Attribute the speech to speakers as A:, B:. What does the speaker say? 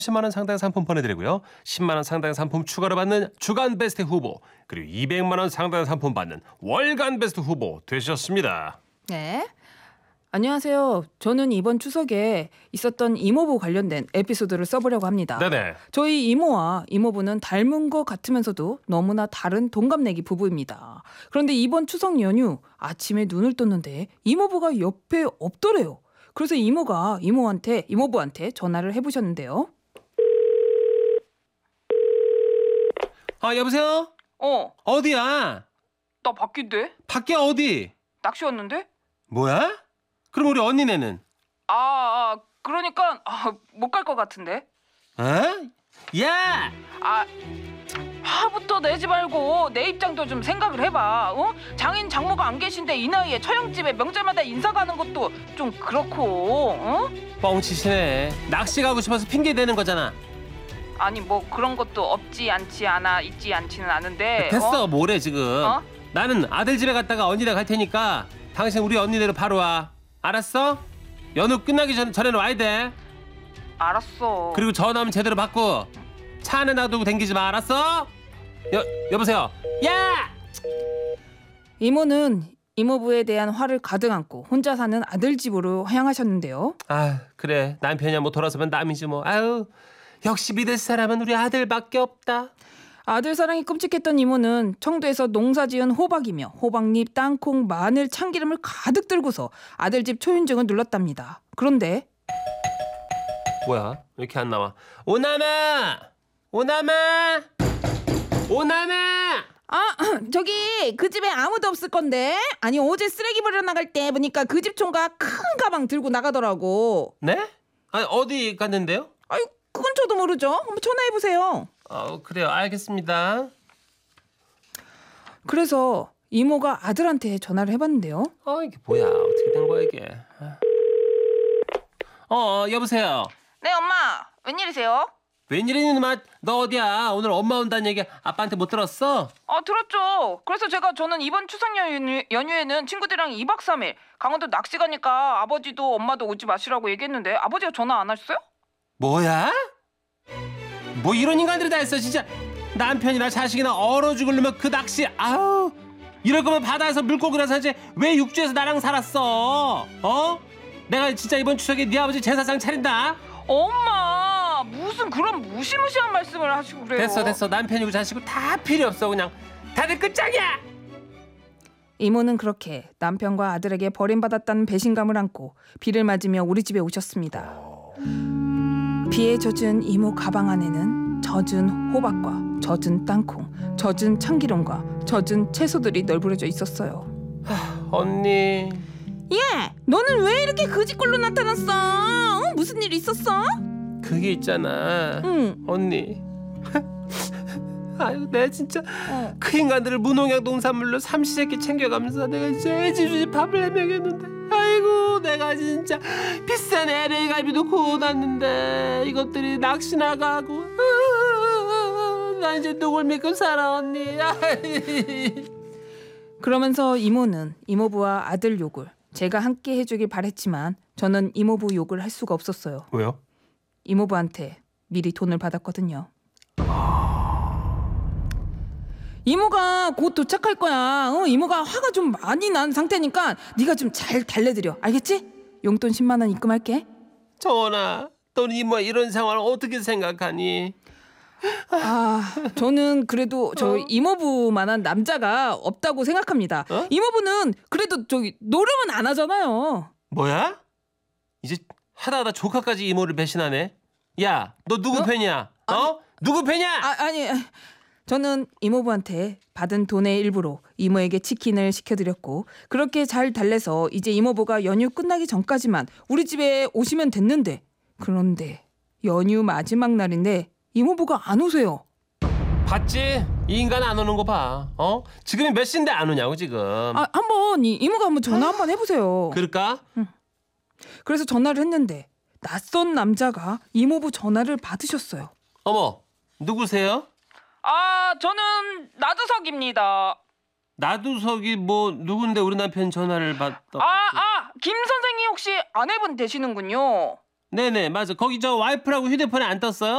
A: 10만 원 상당 상품 보내드리고요. 10만 원 상당 상품 추가로 받는 주간 베스트 후보 그리고 200만 원 상당 상품 받는 월간 베스트 후보 되셨습니다.
B: 네. 안녕하세요. 저는 이번 추석에 있었던 이모부 관련된 에피소드를 써보려고 합니다.
A: 네네.
B: 저희 이모와 이모부는 닮은 것 같으면서도 너무나 다른 동갑내기 부부입니다. 그런데 이번 추석 연휴 아침에 눈을 떴는데 이모부가 옆에 없더래요. 그래서 이모가 이모부한테 전화를 해보셨는데요.
A: 여보세요? 어디야?
B: 나 밖인데?
A: 밖에 어디?
B: 낚시 왔는데?
A: 뭐야? 그럼 우리 언니네는?
B: 그러니까 못 갈 것 같은데?
A: 어? 야!
B: 화부터 내지 말고 내 입장도 좀 생각을 해봐. 장인 장모가 안 계신데 이 나이에 처형집에 명절마다 인사 가는 것도 좀 그렇고.
A: 뻥치시네. 낚시 가고 싶어서 핑계 대는 거잖아.
B: 아니 뭐 그런 것도 없지 않지 않아 있지 않지는 않은데.
A: 됐어 뭐래 지금. 나는 아들 집에 갔다가 언니네 갈 테니까 당신 우리 언니네로 바로 와. 알았어? 연휴 끝나기 전에는 와야 돼.
B: 알았어.
A: 그리고 전화하면 제대로 받고 차 안에 놔두고 댕기지 마. 알았어? 여보세요? 야!
B: 이모는 이모부에 대한 화를 가득 안고 혼자 사는 아들 집으로 향하셨는데요.
A: 그래 남편이야 뭐 돌아서면 남이지 뭐. 역시 믿을 사람은 우리 아들밖에 없다.
B: 아들 사랑이 끔찍했던 이모는 청도에서 농사지은 호박이며 호박잎, 땅콩, 마늘, 참기름을 가득 들고서 아들 집 초인종을 눌렀답니다. 그런데
A: 뭐야? 왜 이렇게 안 나와? 오나마!
B: 저기 그 집에 아무도 없을 건데. 아니 어제 쓰레기 버려 나갈 때 보니까 그 집 총각 큰 가방 들고 나가더라고.
A: 네? 어디 갔는데요?
B: 그건 저도 모르죠. 한번 전화해보세요.
A: 그래요. 알겠습니다.
B: 그래서 이모가 아들한테 전화를 해봤는데요.
A: 이게 뭐야? 어떻게 된 거야 이게? 여보세요.
B: 네 엄마 웬일이세요?
A: 웬일이니 너 어디야? 오늘 엄마 온다는 얘기 아빠한테 못 들었어?
B: 들었죠. 그래서 저는 이번 추석 연휴에는 친구들이랑 2박 3일 강원도 낚시 가니까 아버지도 엄마도 오지 마시라고 얘기했는데 아버지가 전화 안 하셨어요?
A: 뭐야? 뭐 이런 인간들이 다 있어 진짜. 남편이나 자식이나 얼어 죽으려면 그 낚시 이럴 거면 바다에서 물고기나 사지 왜 육지에서 나랑 살았어? 내가 진짜 이번 추석에 네 아버지 제사상 차린다.
B: 엄마 무슨 그런 무시무시한 말씀을 하시고 그래요.
A: 됐어 남편이고 자식이고 다 필요 없어. 그냥 다들 끝장이야.
B: 이모는 그렇게 남편과 아들에게 버림받았다는 배신감을 안고 비를 맞으며 우리 집에 오셨습니다. 비에 젖은 이모 가방 안에는 젖은 호박과 젖은 땅콩, 젖은 참기름과 젖은 채소들이 널브러져 있었어요.
A: 언니.
B: 야, 너는 왜 이렇게 거지꼴로 나타났어? 무슨 일 있었어?
A: 그게 있잖아. 언니. 내가 진짜 그 인간들을 무농약 농산물로 삼시세끼 챙겨가면서 내가 죄지주지 밥을 해먹였는데 내가 진짜 비싼 LA 갈비도 구워놨는데 이것들이 낚시 나가고 나 이제 누굴 믿고 살아 언니.
B: 그러면서 이모는 이모부와 아들 욕을 제가 함께 해주길 바랬지만 저는 이모부 욕을 할 수가 없었어요.
A: 왜요?
B: 이모부한테 미리 돈을 받았거든요. 이모가 곧 도착할 거야. 이모가 화가 좀 많이 난 상태니까 네가 좀 잘 달래드려. 알겠지? 용돈 10만 원 입금할게.
A: 정원아, 넌 이모 이런 상황을 어떻게 생각하니?
B: 저는 그래도 저 이모부만한 남자가 없다고 생각합니다. 이모부는 그래도 저기 노름은 안 하잖아요.
A: 뭐야? 이제 하다하다 조카까지 이모를 배신하네. 야, 너 누구 편이야? 누구 편이야?
B: 아니 저는 이모부한테 받은 돈의 일부로 이모에게 치킨을 시켜드렸고 그렇게 잘 달래서 이제 이모부가 연휴 끝나기 전까지만 우리 집에 오시면 됐는데 그런데 연휴 마지막 날인데 이모부가 안 오세요.
A: 봤지? 이 인간 안 오는 거 봐. 지금이 몇 시인데 안 오냐고 지금.
B: 한번 이모가 한번 전화 한번 해보세요.
A: 그럴까?
B: 그래서 전화를 했는데 낯선 남자가 이모부 전화를 받으셨어요.
A: 어머, 누구세요?
B: 저는 나두석입니다.
A: 나두석이 뭐 누군데 우리 남편 전화를 받다.
B: 김 선생님 혹시 아내분 되시는군요.
A: 네네 맞아. 거기 저 와이프라고 휴대폰에 안 떴어요?